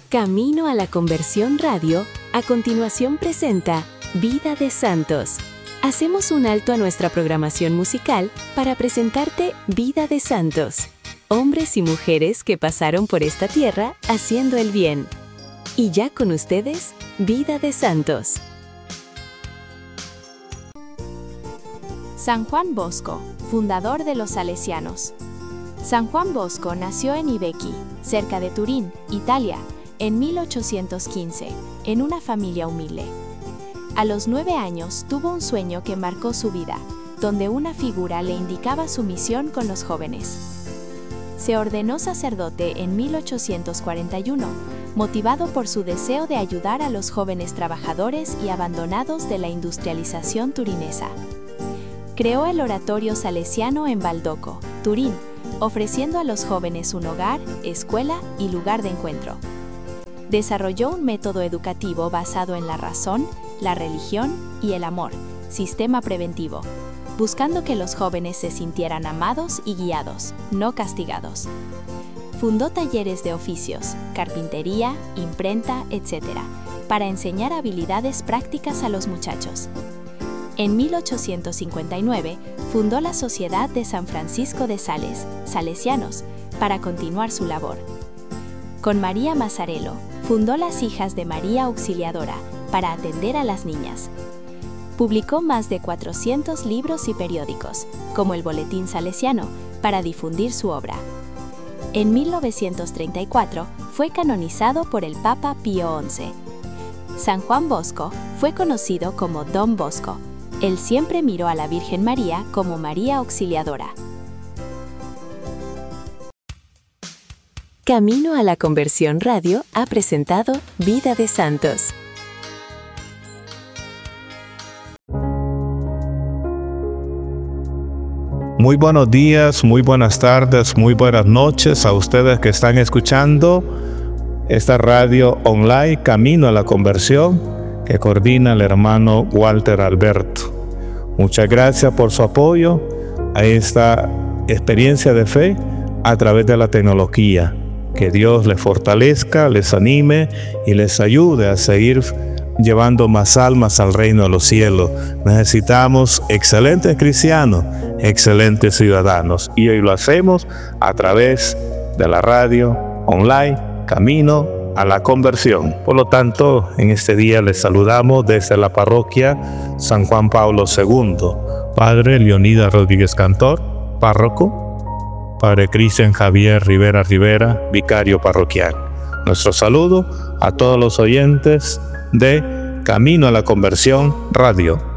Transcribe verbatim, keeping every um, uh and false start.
Camino a la Conversión Radio, a continuación presenta Vida de Santos. Hacemos un alto a nuestra programación musical para presentarte Vida de Santos, hombres y mujeres que pasaron por esta tierra haciendo el bien. Y ya con ustedes, Vida de Santos. San Juan Bosco, fundador de los Salesianos. San Juan Bosco nació en Ibecchi, cerca de Turín, Italia, en mil ochocientos quince, en una familia humilde. A los nueve años tuvo un sueño que marcó su vida, donde una figura le indicaba su misión con los jóvenes. Se ordenó sacerdote en mil ochocientos cuarenta y uno, motivado por su deseo de ayudar a los jóvenes trabajadores y abandonados de la industrialización turinesa. Creó el oratorio salesiano en Baldocco, Turín, ofreciendo a los jóvenes un hogar, escuela y lugar de encuentro. Desarrolló un método educativo basado en la razón, la religión y el amor, sistema preventivo, buscando que los jóvenes se sintieran amados y guiados, no castigados. Fundó talleres de oficios, carpintería, imprenta, etcétera, para enseñar habilidades prácticas a los muchachos. En mil ochocientos cincuenta y nueve fundó la Sociedad de San Francisco de Sales, Salesianos, para continuar su labor. Con María Mazzarello, fundó las Hijas de María Auxiliadora para atender a las niñas. Publicó más de cuatrocientos libros y periódicos, como el Boletín Salesiano, para difundir su obra. En mil novecientos treinta y cuatro fue canonizado por el Papa Pío once. San Juan Bosco fue conocido como Don Bosco. Él siempre miró a la Virgen María como María Auxiliadora. Camino a la Conversión Radio ha presentado Vida de Santos. Muy buenos días, muy buenas tardes, muy buenas noches a ustedes que están escuchando esta radio online Camino a la Conversión que coordina el hermano Walter Alberto. Muchas gracias por su apoyo a esta experiencia de fe a través de la tecnología. Que Dios les fortalezca, les anime y les ayude a seguir llevando más almas al reino de los cielos. Necesitamos excelentes cristianos, excelentes ciudadanos. Y hoy lo hacemos a través de la radio online Camino a la Conversión. Por lo tanto, en este día les saludamos desde la parroquia San Juan Pablo segundo. Padre Leonidas Rodríguez Cantor, párroco. Padre Cristian Javier Rivera Rivera, vicario parroquial. Nuestro saludo a todos los oyentes de Camino a la Conversión Radio.